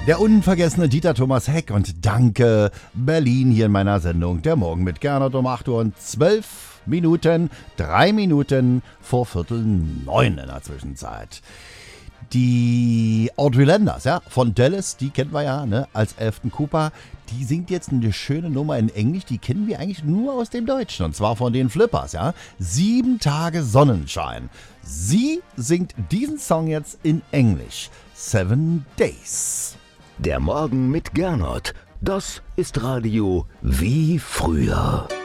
Der unvergessene Dieter Thomas Heck und danke Berlin hier in meiner Sendung. Der Morgen mit Gernot um 8 Uhr und 12 Minuten, 3 Minuten vor 8:45 in der Zwischenzeit. Die Audrey Landers, ja, von Dallas, die kennen wir ja, ne, als Elfton Cooper. Die singt jetzt eine schöne Nummer in Englisch, die kennen wir eigentlich nur aus dem Deutschen, und zwar von den Flippers, ja. 7 Tage Sonnenschein. Sie singt diesen Song jetzt in Englisch. 7 Days. Der Morgen mit Gernot, das ist Radio wie früher.